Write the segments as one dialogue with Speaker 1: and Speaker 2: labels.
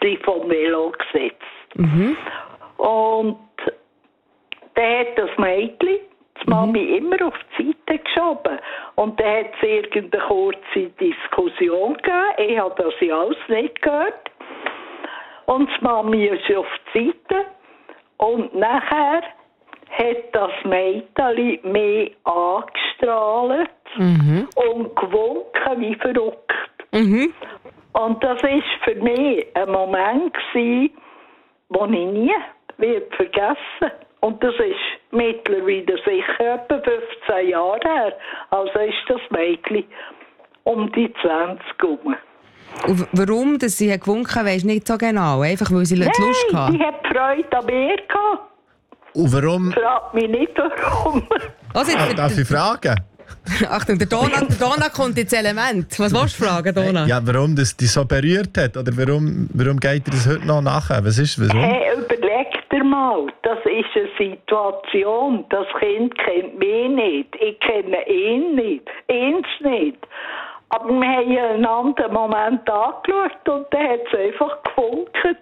Speaker 1: sie vom Velo gesetzt. Und dann hat das Mädchen die Mami immer auf die Seite geschoben. Und dann hat es irgendeine kurze Diskussion gegeben. Ich habe das ja alles nicht gehört. Und die Mami ist auf die Seite. Und nachher hat das Mädchen mehr angestrahlt und gewunken wie verrückt. Und das war für mich ein Moment, den ich nie vergessen. Und das ist mittlerweile sicher etwa 15 Jahre her. Also ist das Mädchen um die 20 herum.
Speaker 2: Und warum dass sie gewunken, weisst du nicht so genau? Einfach weil sie Lust hatte?
Speaker 1: Nein, sie hat Freude an mir gehabt.
Speaker 3: Und warum?
Speaker 1: Frag mich nicht, warum.
Speaker 2: Also
Speaker 3: Darf ich fragen?
Speaker 2: Achtung, der Dona kommt ins Element. Was willst du fragen, Dona?
Speaker 3: Ja, warum das dich so berührt hat? Oder warum geht dir das heute noch nachher? Warum?
Speaker 1: Hey, überleg dir mal, das ist eine Situation. Das Kind kennt mich nicht. Ich kenne ihn nicht. Nicht. Aber wir haben einen anderen Moment angeschaut und dann hat es einfach gefunkt.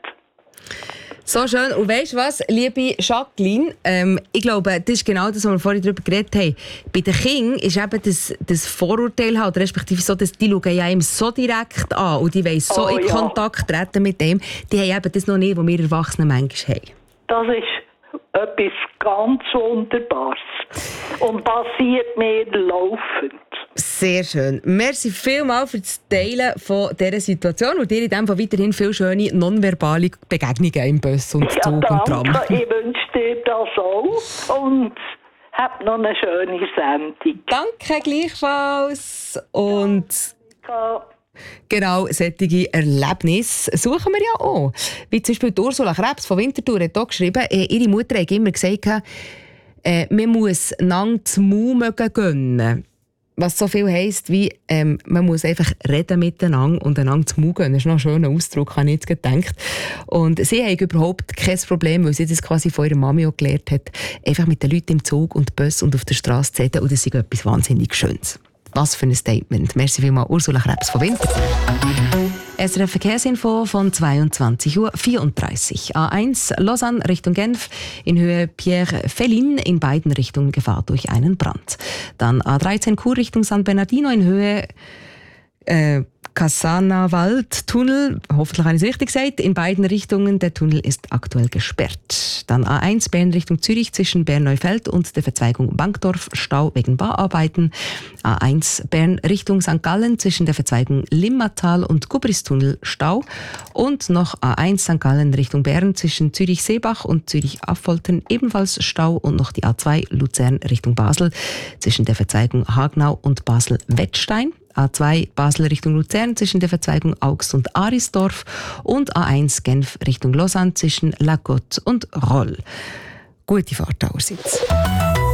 Speaker 2: So schön. Und weisst du was, liebe Jacqueline? Ich glaube, das ist genau das, was wir vorhin darüber geredet haben. Bei den Kindern ist eben das Vorurteil halt, respektive so, dass die schauen ja ihm so direkt an und die wollen so in Kontakt treten mit dem. Die haben eben das noch nicht, was wir Erwachsenen manchmal haben.
Speaker 1: Das ist etwas ganz Wunderbares und passiert mir laufend.
Speaker 2: Sehr schön. Merci vielmals für das Teilen von dieser Situation und dir in dem Fall weiterhin viele schöne nonverbale Begegnungen im Bus und Zug und Tram.
Speaker 1: Ich wünsche dir das auch und hab noch eine schöne Sendung.
Speaker 2: Danke gleichfalls. Und genau solche Erlebnisse suchen wir ja auch. Wie zum Beispiel Ursula Krebs von Winterthur hat hier geschrieben, ihre Mutter hat immer gesagt, man muss einander das Maul gönnen. Was so viel heisst, wie man muss einfach reden miteinander und einander zu Maul gönnen. Das ist noch ein schöner Ausdruck, habe ich jetzt gedacht. Und sie haben überhaupt kein Problem, weil sie das quasi von ihrer Mami auch gelernt hat, einfach mit den Leuten im Zug und Bus und auf der Straße zu reden. Und das ist etwas wahnsinnig Schönes. Was für ein Statement. Merci vielmals, Ursula Krebs von Winterthur. SRF Verkehrsinfo von 22:34 Uhr. A1 Lausanne Richtung Genf in Höhe Pierre Fellin in beiden Richtungen Gefahr durch einen Brand. Dann A13 Chur Richtung San Bernardino in Höhe Casana-Wald-Tunnel, hoffentlich habe ich es richtig gesagt, in beiden Richtungen. Der Tunnel ist aktuell gesperrt. Dann A1 Bern Richtung Zürich zwischen Bern-Neufeld und der Verzweigung Bankdorf, Stau wegen Bauarbeiten. A1 Bern Richtung St. Gallen zwischen der Verzweigung Limmatal und Gubristunnel, Stau. Und noch A1 St. Gallen Richtung Bern zwischen Zürich-Seebach und Zürich-Affoltern, ebenfalls Stau. Und noch die A2 Luzern Richtung Basel zwischen der Verzweigung Hagnau und Basel-Wettstein. A2 Basel Richtung Luzern zwischen der Verzweigung Augst und Arisdorf und A1 Genf Richtung Lausanne zwischen La Côte und Rolle. Gute Fahrt allerseits.